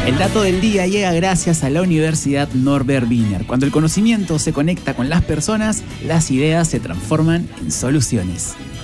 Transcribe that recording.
El dato del día llega gracias a la Universidad Norbert Wiener. Cuando el conocimiento se conecta con las personas, las ideas se transforman en soluciones.